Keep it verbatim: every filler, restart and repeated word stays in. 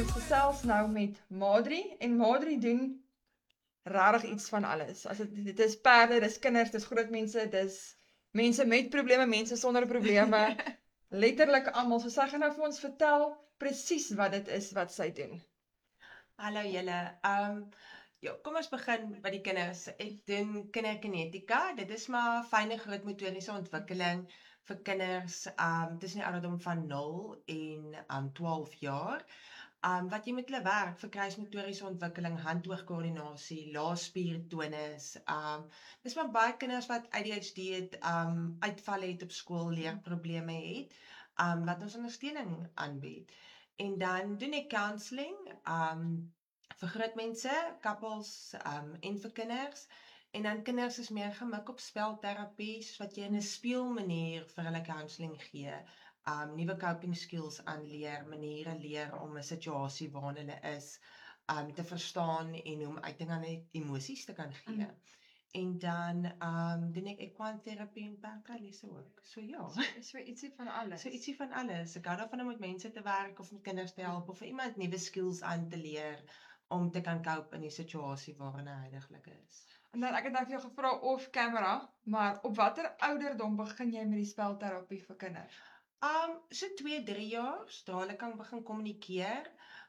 gesels nou met Madri en Madri doen rarig iets van alles. As dit dit is perde, dis kinders, dis groot mense, dis mense met probleme, mense sonder probleme, letterlik almal. So sy gaan nou vir ons vertel presies wat dit is wat sy doen. Hallo julle. Um ja, kom ons begin by die kinders. Ek doen kinderkinetika. Dit is maar fynne groot motoriese ontwikkeling vir kinders um tussen die ouderdom van nul en um twaalf jaar. Um wat jy met hulle werk vir kruismotoriese ontwikkeling, hand-oog-koördinasie, lae-spiertonus. Um dis maar baie kinders wat A D H D het, um uitval het op skool, leerprobleme het, um wat ons ondersteuning aanbied. En dan doen ek counselling, um vir groot mense, couples, um en vir kinders. En dan kinders is meer gemik op spelterapie, soos wat jy in 'n speelmanier vir hulle counselling gee. Um nuwe coping skills aanleer, maniere leer om 'n situasie waarin hulle is, um te verstaan en hoe om uiting aan die emosies te kan gee. Mm. En dan um doen ek equine-terapie en perdrylesse ook. So ja. So ietsie van alles. So ietsie van alles. Ek hou daarvan om met mense te werk of met kinders te help of vir iemand nuwe skills aan te leer om te kan cope in die situasie waarin hy huidiglik is. En dan ek het nou vir jou gevra off camera, maar op watter ouderdom begin jy met die spelterapie vir kinders? Um so twee, drie jaar, sodra hulle kan begin kommunikeer.